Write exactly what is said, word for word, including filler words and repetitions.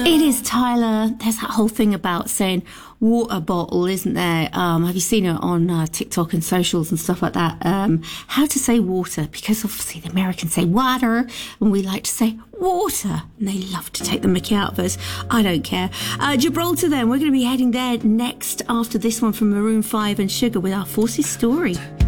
It is, Tyler. There's that whole thing about saying water bottle, isn't there? Um, have you seen it on uh, TikTok and socials and stuff like that? Um, how to say water, because obviously the Americans say water and we like to say water, and they love to take the mickey out of us. I don't care. Uh, Gibraltar then, we're going to be heading there next after this one from Maroon five and Sugar with our Forces story.